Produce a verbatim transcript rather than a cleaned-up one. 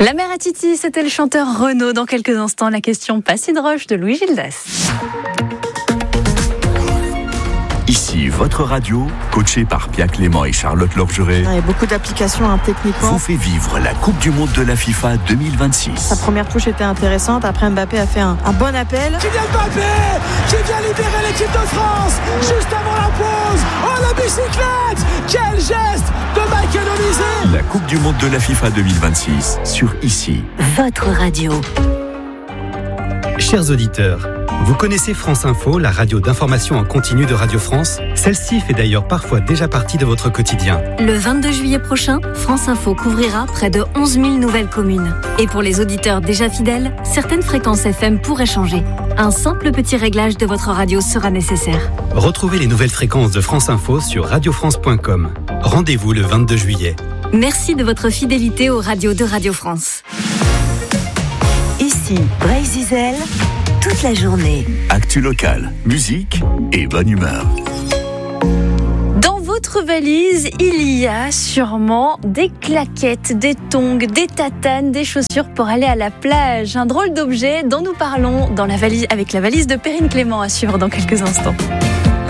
La mère à Titi, c'était le chanteur Renaud. Dans quelques instants, la question Passy de Roche de Louis Gildas. Ici, votre radio, coachée par Pia Clément et Charlotte Lorgeret, Il y a beaucoup d'applications hein, techniquement. vous fait vivre la Coupe du Monde de la FIFA deux mille vingt-six. Sa première touche était intéressante. Après, Mbappé a fait un, un bon appel. Kylian Mbappé qui vient libérer l'équipe de France juste avant la pause. Oh, la bicyclette! Quel geste de Michael Olise! La Coupe du Monde de la FIFA deux mille vingt-six sur Ici. Votre radio. Chers auditeurs, vous connaissez France Info, la radio d'information en continu de Radio France? Celle-ci fait d'ailleurs parfois déjà partie de votre quotidien. Le vingt-deux juillet prochain, France Info couvrira près de onze mille nouvelles communes. Et pour les auditeurs déjà fidèles, certaines fréquences F M pourraient changer. Un simple petit réglage de votre radio sera nécessaire. Retrouvez les nouvelles fréquences de France Info sur radio france point com. Rendez-vous le vingt-deux juillet. Merci de votre fidélité aux radios de Radio France. Ici, Brésil, toute la journée. Actu locale, musique et bonne humeur. Dans votre valise, il y a sûrement des claquettes, des tongs, des tatanes, des chaussures pour aller à la plage. Un drôle d'objet dont nous parlons dans la valise, avec la valise de Perrine Clément à suivre dans quelques instants.